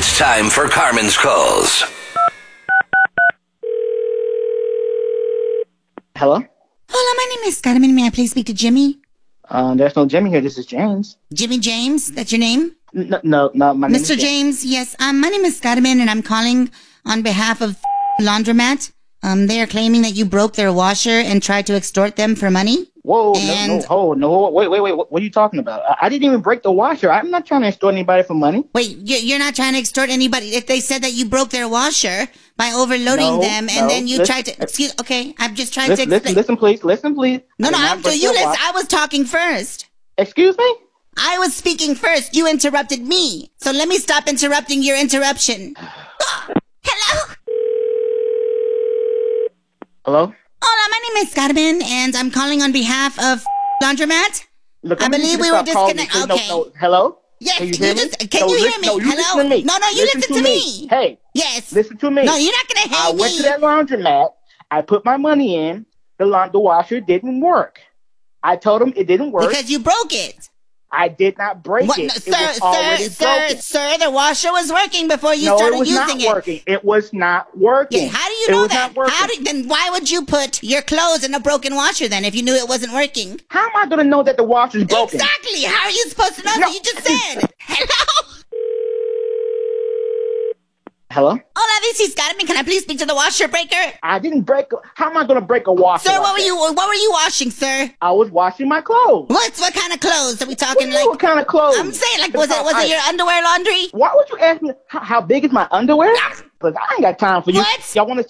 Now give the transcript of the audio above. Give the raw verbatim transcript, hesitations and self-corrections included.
It's time for Carmen's Calls. Hello? Hola, my name is Carmen. May I please speak to Jimmy? Uh, there's no Jimmy here. This is James. Jimmy James? That's your name? No, no, no my name Mister is James, yes. Um, my name is Carmen, and I'm calling on behalf of Laundromat. Um, they are claiming that you broke their washer and tried to extort them for money. Whoa, and no, no, hold, no, wait, wait, wait. What, what are you talking about? I, I didn't even break the washer. I'm not trying to extort anybody for money. Wait, you- you're not trying to extort anybody. If they said that you broke their washer by overloading No, them, and no, then you listen- tried to. Excuse. Okay, I'm just trying Listen, to listen, explain. listen, please, listen, please. No, I no, did not I'm break you. the Listen, wa- I was talking first. Excuse me? I was speaking first. You interrupted me. So let me stop interrupting your interruption. Hello? Hello? Hola, my name is Carmen, and I'm calling on behalf of Laundromat. Look, I I'm gonna believe need we you to were stop calling me, disconnected. please. No, Okay. no, hello? Yes, Can you you hear me? just- can No, you listen- hear me? No, you Hello? listen to me. No, no, you listen to me. Hey, Yes. listen to me. No, you're not gonna I hate went me. to that laundromat. I put my money in. The laund- the washer didn't work. I told him it didn't work. Because you broke it. I did not break What? it. No, it sir, was already sir, broken. sir, sir, the washer was working before you no, started it was using not it. working. It was not working. Yeah, how do you it know was that? Not working. How do, then why would you put your clothes in a broken washer then if you knew it wasn't working? How am I going to know that the washer's broken? Exactly. How are you supposed to know? No. that You just said. Hello? Hello? Hola, this is Carmen. Can I please speak to the washer breaker? I didn't break. A, how am I going to break a washer? Sir, like what were that? you what were you washing, sir? I was washing my clothes. What's what kind of clothes? Are we What, talking do you- like what kind of clothes? I'm saying like was it was I- it your underwear laundry? Why would you ask me how, how big is my underwear? Because I ain't got time for you. What? Y'all want to